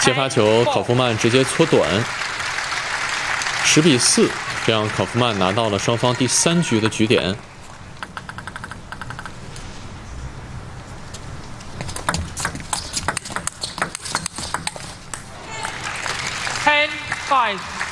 接发球，考夫曼直接搓短，10比4，这样考夫曼拿到了双方第3局的局点。 10-5。